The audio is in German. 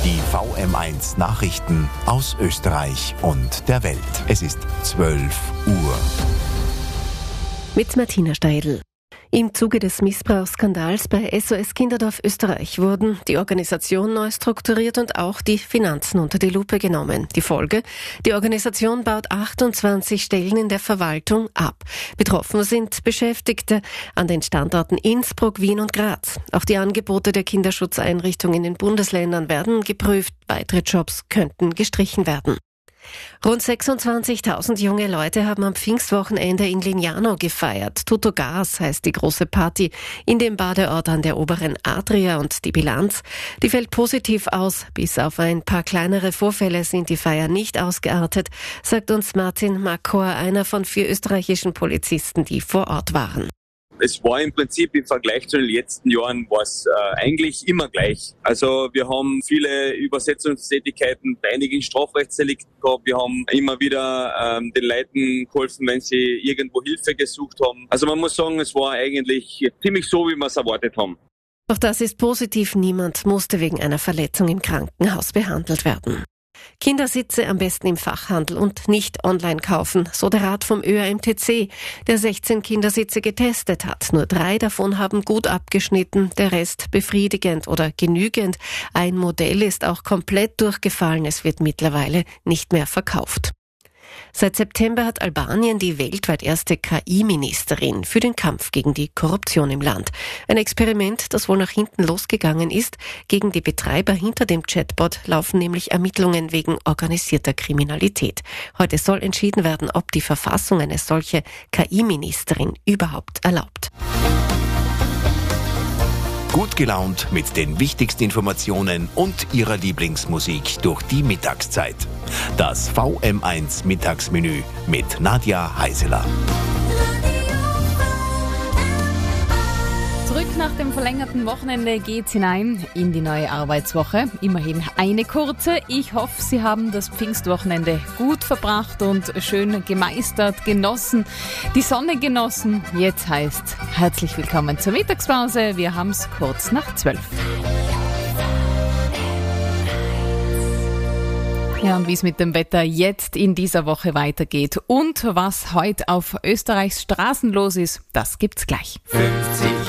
Die VM1 Nachrichten aus Österreich und der Welt. Es ist 12 Uhr. Mit Martina Steidl. Im Zuge des Missbrauchsskandals bei SOS Kinderdorf Österreich wurden die Organisation neu strukturiert und auch die Finanzen unter die Lupe genommen. Die Folge? Die Organisation baut 28 Stellen in der Verwaltung ab. Betroffen sind Beschäftigte an den Standorten Innsbruck, Wien und Graz. Auch die Angebote der Kinderschutzeinrichtungen in den Bundesländern werden geprüft. Weitere Jobs könnten gestrichen werden. Rund 26.000 junge Leute haben am Pfingstwochenende in Lignano gefeiert. Tutto Gas heißt die große Party in dem Badeort an der oberen Adria, und die Bilanz, die fällt positiv aus. Bis auf ein paar kleinere Vorfälle sind die Feier nicht ausgeartet, sagt uns Martin Makor, einer von 4 österreichischen Polizisten, die vor Ort waren. Es war im Prinzip im Vergleich zu den letzten Jahren eigentlich immer gleich. Also wir haben viele Übersetzungstätigkeiten bei einigen Strafrechtsdelikten gehabt. Wir haben immer wieder den Leuten geholfen, wenn sie irgendwo Hilfe gesucht haben. Also man muss sagen, es war eigentlich ziemlich so, wie wir es erwartet haben. Doch das ist positiv. Niemand musste wegen einer Verletzung im Krankenhaus behandelt werden. Kindersitze am besten im Fachhandel und nicht online kaufen, so der Rat vom ÖAMTC, der 16 Kindersitze getestet hat. Nur 3 davon haben gut abgeschnitten, der Rest befriedigend oder genügend. Ein Modell ist auch komplett durchgefallen, es wird mittlerweile nicht mehr verkauft. Seit September hat Albanien die weltweit erste KI-Ministerin für den Kampf gegen die Korruption im Land. Ein Experiment, das wohl nach hinten losgegangen ist. Gegen die Betreiber hinter dem Chatbot laufen nämlich Ermittlungen wegen organisierter Kriminalität. Heute soll entschieden werden, ob die Verfassung eine solche KI-Ministerin überhaupt erlaubt. Gut gelaunt mit den wichtigsten Informationen und Ihrer Lieblingsmusik durch die Mittagszeit. Das VM1 Mittagsmenü mit Nadja Heiseler. Zurück nach dem verlängerten Wochenende geht's hinein in die neue Arbeitswoche. Immerhin eine kurze. Ich hoffe, Sie haben das Pfingstwochenende gut verbracht und schön gemeistert, genossen, die Sonne genossen. Jetzt heißt herzlich willkommen zur Mittagspause. Wir haben's kurz nach 12. Ja, und wie es mit dem Wetter jetzt in dieser Woche weitergeht und was heute auf Österreichs Straßen los ist, das gibt's gleich. 50